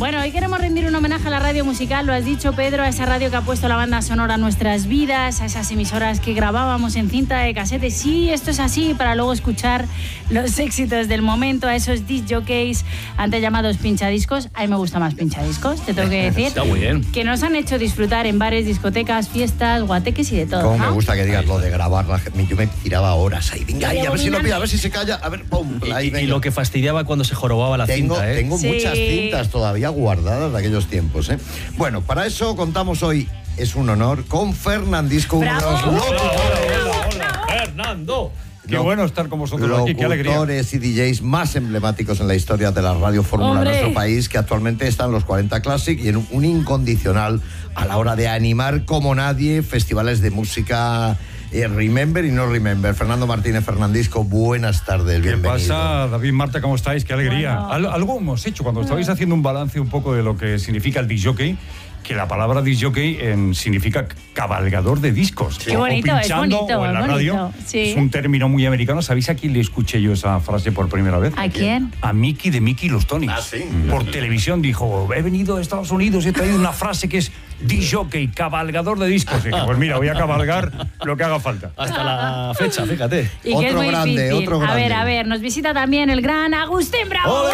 Bueno, hoy queremos rendir un homenaje a la radio musical, lo has dicho, Pedro, a esa radio que ha puesto la banda sonora a nuestras vidas, a esas emisoras que grabábamos en cinta de casete. Sí, esto es así, para luego escuchar los éxitos del momento, a esos disc jockeys antes llamados pinchadiscos. A mí me gusta más pinchadiscos, te tengo que decir. Está muy bien. Que nos han hecho disfrutar en bares, discotecas, fiestas, guateques y de todo. Cómo me gusta que digas lo de grabarla. Yo me tiraba horas ahí. Venga, ahí, a ver si lo pilla, a ver si se calla. A ver, pum. Ahí, y lo que fastidiaba cuando se jorobaba la cinta, ¿eh? Tengo muchas cintas todavía guardadas de aquellos tiempos, ¿eh? Bueno, para eso contamos hoy, es un honor, con Fernandisco, uno de los Hola, Fernando. Qué bueno estar con vosotros aquí, qué alegría. Locutores y DJs más emblemáticos en la historia de la radio fórmula de nuestro país, que actualmente están en los 40 Classic y en un incondicional a la hora de animar como nadie festivales de música. Remember y no remember. Fernando Martínez, Fernandisco, buenas tardes, bienvenido. ¿Qué pasa, David, Marta, cómo estáis? Qué alegría. Bueno. Algo hemos hecho cuando estabais haciendo un balance un poco de lo que significa el disc jockey, que la palabra disc jockey significa cabalgador de discos. Qué bonito, o pinchando, es bonito, o en la es bonito, radio. sí. Es un término muy americano. ¿Sabéis a quién le escuché yo esa frase por primera vez? ¿A quién? A Mickey de Mickey y los Tonys. Ah, sí. Por televisión dijo, he venido de Estados Unidos y he traído una frase que es disc jockey, cabalgador de discos. Y dije, pues mira, voy a cabalgar lo que haga falta. Hasta la fecha, fíjate. Y que es muy difícil. Otro grande. A ver, nos visita también el gran Agustín Bravo.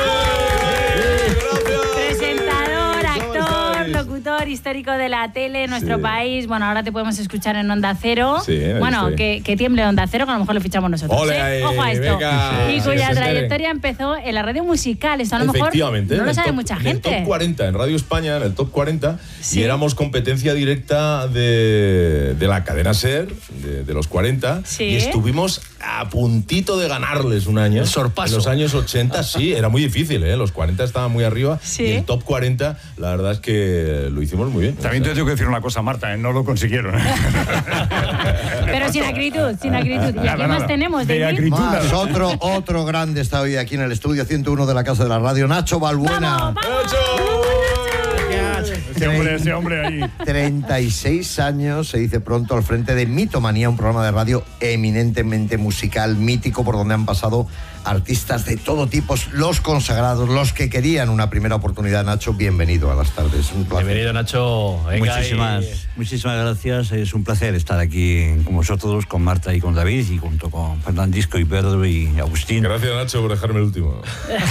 Presentador, actor, locutor histórico de la tele en nuestro país. Bueno, ahora te podemos escuchar en Onda Cero. Sí, bueno, que tiemble Onda Cero, que a lo mejor lo fichamos nosotros. Ole, ahí, Ojo a esto. venga. Y Sí, cuya se trayectoria empezó en la radio musical. Esto a lo mejor Efectivamente, no lo sabe top, mucha en gente. el top 40, en Radio España, en el top 40, Sí. y éramos competencia directa de la cadena SER, de los 40, Sí. y estuvimos a puntito de ganarles un año. El sorpaso. En los años 80, sí, era muy difícil, ¿eh? Los 40 estaban muy arriba, Sí. y el top 40, la verdad es que lo hicimos muy bien. También te tengo que decir una cosa, Marta, no lo consiguieron. Pero sin acritud, sin acritud. ¿Y a qué más tenemos? De David? acritud. Más, otro grande está hoy aquí en el estudio 101 de la Casa de la Radio, Nacho Balbuena. ¡Vamos, vamos! Ese hombre ahí. 36 años, se dice pronto, al frente de Mitomanía, un programa de radio eminentemente musical, mítico, por donde han pasado artistas de todo tipo, los consagrados, los que querían una primera oportunidad. Nacho, bienvenido a las tardes. Un placer. Bienvenido, Nacho. Venga, Muchísimas gracias. Es un placer estar aquí con vosotros, con Marta y con David, y junto con Fernandisco y Pedro y Agustín. Gracias, Nacho, por dejarme el último.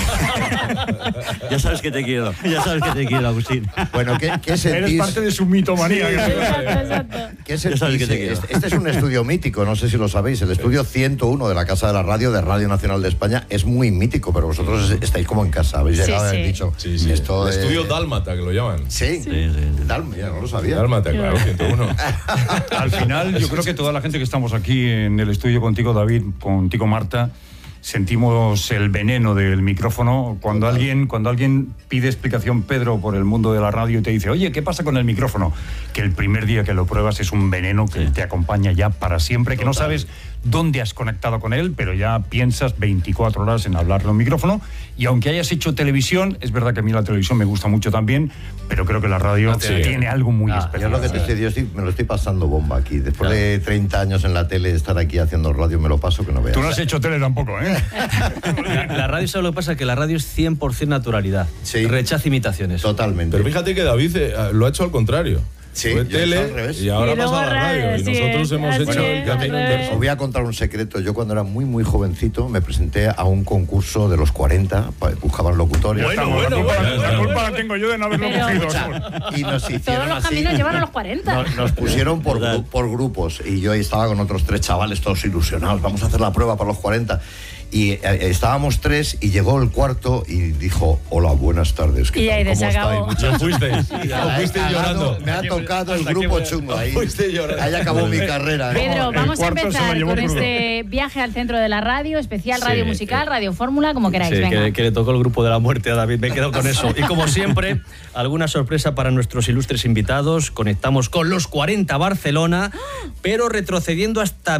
Ya sabes que te quiero. Ya sabes que te quiero, Agustín. Bueno, ¿qué Eres sentís? parte de su mitomanía. Exacto. ¿Qué Ya sabes que te sentís? quiero. Este es un estudio mítico, no sé si lo sabéis. El estudio 101 de la Casa de la Radio, de Radio Nacional de España, es muy mítico, pero vosotros estáis como en casa. Habéis llegado y Sí, habéis dicho. Sí, sí. Esto el estudio Dálmata, que lo llaman. Sí, Sí. Mira, no lo sabía. Dálmata, claro, 101. Al final, yo creo que toda la gente que estamos aquí en el estudio contigo, David, contigo, Marta, sentimos el veneno del micrófono. Cuando alguien pide explicación, Pedro, por el mundo de la radio y te dice, oye, ¿qué pasa con el micrófono? Que el primer día que lo pruebas es un veneno que te acompaña ya para siempre, que no sabes dónde has conectado con él, pero ya piensas 24 horas en hablarle a un micrófono. Y aunque hayas hecho televisión, es verdad que a mí la televisión me gusta mucho también, pero creo que la radio tiene algo muy Yo especial. lo que te estoy, me lo estoy pasando bomba aquí. Después de 30 años en la tele, estar aquí haciendo radio, me lo paso que no veas. Tú no has hecho tele tampoco, ¿eh? La radio, ¿sabes lo que pasa? Que la radio es 100% naturalidad. Sí. Rechaza imitaciones. Totalmente. Pero fíjate que David lo ha hecho al contrario. Sí, Fue yo he hecho al tele revés. y ahora Y luego pasa a la radio. radio, Y sí, nosotros hemos así hecho el es, camino al inverso. Os voy a contar un secreto. Yo cuando era muy jovencito me presenté a un concurso de los 40, buscaban locutores. La culpa la tengo yo de no haberlo Pero- cogido. Y nos hicieron Todos los así. caminos llevan a los 40. Nos pusieron por grupos y yo ahí estaba con otros 3 chavales todos ilusionados. Vamos a hacer la prueba para los 40. Y estábamos 3 y llegó el cuarto y dijo, hola, buenas tardes. ¿Qué Y tal? ahí ¿Cómo se acabó. estáis? ¿No fuisteis? ¿No fuisteis llorando? Me ha tocado el grupo chungo ahí. Fuiste llorando. Ahí acabó mi carrera. ¿eh? Pedro, el vamos a cuarto se lo empezar llevó con crudo. este viaje al centro de la radio, especial radio Sí, musical, radio fórmula, como queráis. Sí, Venga. que le tocó el grupo de la muerte a David, me he quedado con eso. Y como siempre, alguna sorpresa para nuestros ilustres invitados. Conectamos con los 40 Barcelona, pero retrocediendo hasta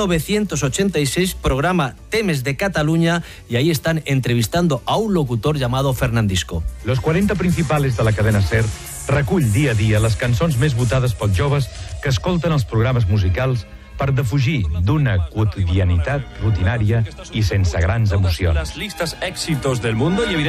1986, programa Temes de Cataluña, y ahí están entrevistando a un locutor llamado Fernandisco. Los 40 principals de la cadena SER recull dia a dia les cançons més votades pels joves que escolten els programes musicals per defugir d'una quotidianitat rutinària i sense grans emocions. Las listas éxitos del mundo y